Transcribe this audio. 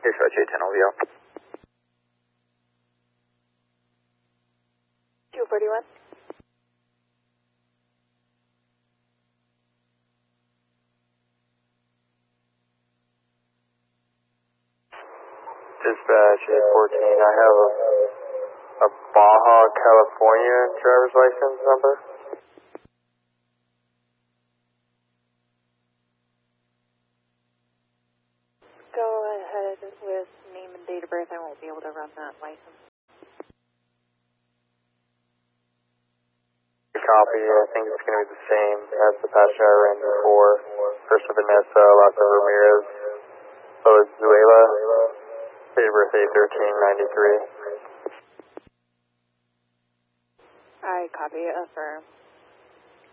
Dispatch 810 LVO. 241. Dispatch 814, I have a Baja, California driver's license number. Go ahead with name and date of birth. I won't be able to run that license. Copy, I think it's going to be the same as the passenger I ran before. First with Vanessa, last with Ramirez, Venezuela, date of birth 8/13/93. I copy, affirm.